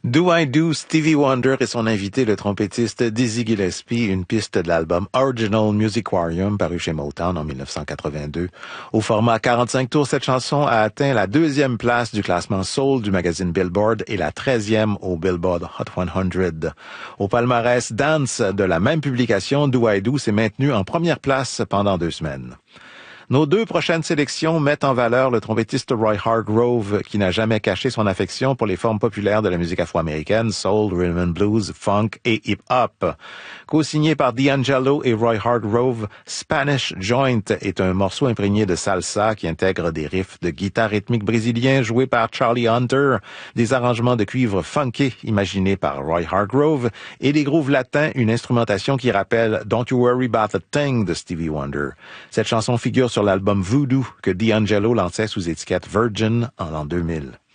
Do I Do, Stevie Wonder et son invité, le trompettiste Dizzy Gillespie, une piste de l'album Original Musicarium paru chez Motown en 1982. Au format 45 tours, cette chanson a atteint la 2e place du classement Soul du magazine Billboard et la 13e au Billboard Hot 100. Au palmarès Dance de la même publication, Do I Do s'est maintenu en première place pendant 2 semaines. Nos 2 prochaines sélections mettent en valeur le trompettiste Roy Hargrove, qui n'a jamais caché son affection pour les formes populaires de la musique afro-américaine, soul, rhythm and blues, funk et hip-hop. Co-signé par D'Angelo et Roy Hargrove, Spanish Joint est un morceau imprégné de salsa qui intègre des riffs de guitare rythmique brésilien joués par Charlie Hunter, des arrangements de cuivre funky imaginés par Roy Hargrove et des grooves latins, une instrumentation qui rappelle Don't You Worry About a Thing de Stevie Wonder. Cette chanson figure sur l'album Voodoo que D'Angelo lançait sous étiquette Virgin en l'an 2000.